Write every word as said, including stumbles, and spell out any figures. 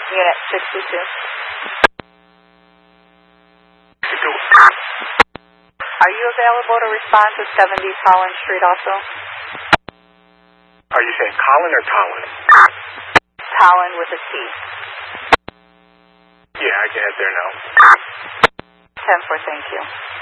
Unit sixty-two. Are you available to respond to seventy Collins Street also? Are you saying Colin or Colin? Collin with a T. Yeah, I can head there now. ten four, thank you.